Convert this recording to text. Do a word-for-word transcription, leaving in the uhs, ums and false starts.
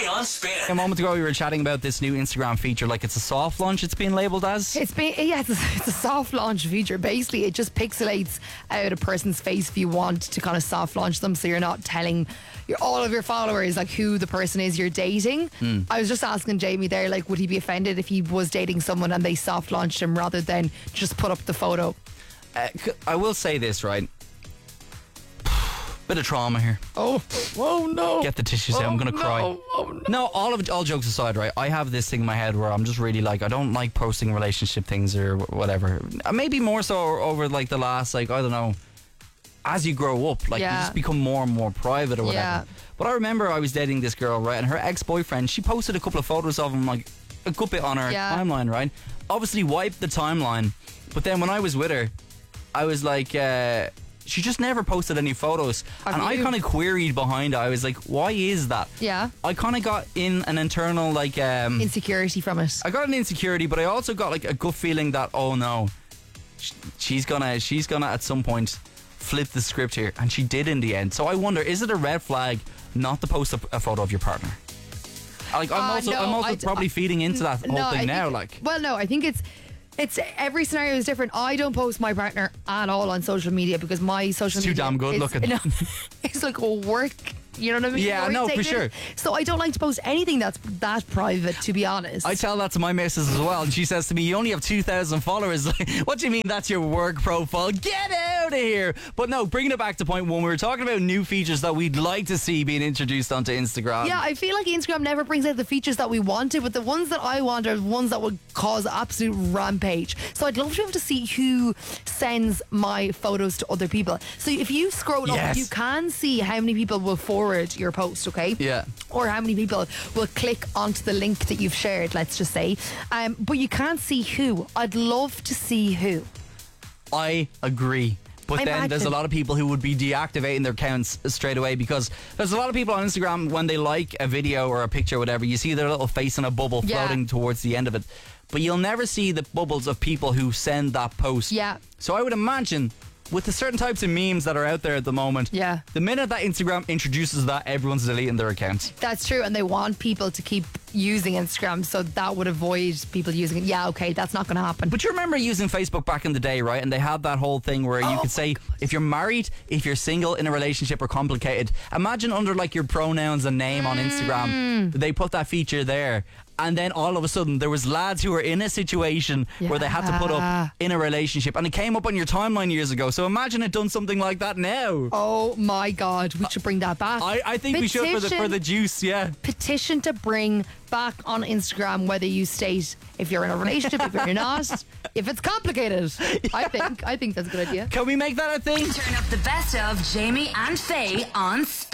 Faye on Spin. A moment ago, we were chatting about this new Instagram feature, like it's a soft launch. It's been labelled as. It's been yeah, it's a, it's a soft launch feature. Basically, it just pixelates out a person's face if you want to kind of soft launch them, so you're not telling your, all of your followers like who the person is you're dating. Mm. I was just asking Jamie there, like, would he be offended if he was dating someone and they soft launched him rather than just put up the photo? Uh, I will say this, right? Bit of trauma here. Oh, oh no! Get the tissues out. Oh, I'm gonna no. cry. Oh, no. No, all of all jokes aside, right? I have this thing in my head where I'm just really like, I don't like posting relationship things or whatever. Maybe more so over like the last, like, I don't know, as you grow up, like Yeah. you just become more and more private or whatever. Yeah. But I remember I was dating this girl, right? And her ex-boyfriend, she posted a couple of photos of him, like a good bit on her Yeah. timeline, right? Obviously wiped the timeline. But then when I was with her, I was like, uh, she just never posted any photos. Have and I you? kind of queried behind it. I was like, why is that? Yeah. I kind of got in an internal, like, um, Insecurity from it. I got an insecurity, but I also got like a gut feeling that, oh no, sh- she's gonna, she's gonna at some point flip the script here. And she did in the end. So I wonder, is it a red flag not to post a, a photo of your partner? Like, I'm Uh, also, no, I'm also I- probably feeding into that whole No, thing I now. think- Like, well, no, I think it's it's every scenario is different. I don't post my partner at all on social media because my social It's too media damn good is, looking. No, it's like a work. You know what I mean? Yeah, no, for Orientated. sure. So I don't like to post anything that's that private, to be honest. I tell that to my missus as well, and she says to me, you only have two thousand followers. Like, what do you mean that's your work profile? Get out of here. But no, bringing it back to point one, we were talking about new features that we'd like to see being introduced onto Instagram. Yeah, I feel like Instagram never brings out the features that we wanted, but the ones that I want are the ones that would cause absolute rampage. So I'd love to be able to see who sends my photos to other people. So if you scroll Yes. up, you can see how many people will forward your post, okay? Yeah. Or how many people will click onto the link that you've shared, let's just say. Um, but you can't see who. I'd love to see who. I agree. But I then there's a imagine. lot of people who would be deactivating their accounts straight away, because there's a lot of people on Instagram, when they like a video or a picture or whatever, you see their little face in a bubble Yeah. floating towards the end of it. But you'll never see the bubbles of people who send that post. Yeah. So I would imagine with the certain types of memes that are out there at the moment, Yeah. the minute that Instagram introduces that, everyone's deleting their accounts. That's true, and they want people to keep using Instagram, so that would avoid people using it. Yeah, okay, that's not going to happen. But you remember using Facebook back in the day, right? And they had that whole thing where you Oh could say if you're married, if you're single, in a relationship, or complicated. Imagine under like your pronouns and name on Instagram, they put that feature there. And then all of a sudden there was lads who were in a situation where they had to put Yeah. up in a relationship, and it came up on your timeline years ago. So imagine it done something like that now. Oh my God, we should bring that back. I, I think we should for the for the juice, yeah. Petition to bring back on Instagram whether you state if you're in a relationship, if you're not, if it's complicated. I think I think that's a good idea. Can we make that a thing? Turn up the best of Jamie and Faye on Spin.